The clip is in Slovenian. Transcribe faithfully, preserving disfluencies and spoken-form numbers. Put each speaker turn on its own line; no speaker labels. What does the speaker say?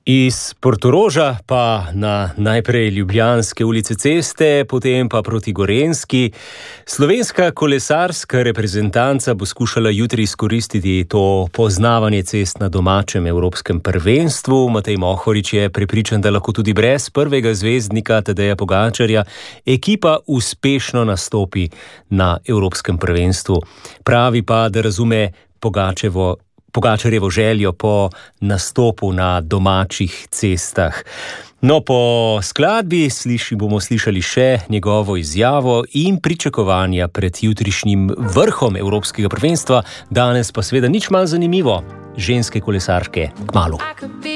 Iz Portoroža pa na najprej ljubljanske ulice Ceste, potem pa proti Gorenjski. Slovenska kolesarska reprezentanca bo skušala jutri izkoristiti to poznavanje cest na domačem evropskem prvenstvu. Matej Mohorič je prepričan, da lahko tudi brez prvega zvezdnika Tadeja Pogačarja ekipa uspešno nastopi na evropskem prvenstvu. Pravi pa, da razume Pogačevo Pogačarjevo željo po nastopu na domačih cestah. No, po skladbi sliši, bomo slišali še njegovo izjavo in pričakovanja pred jutrišnjim vrhom evropskega prvenstva. Danes pa seveda nič manj zanimivo. Ženske kolesarke kmalu.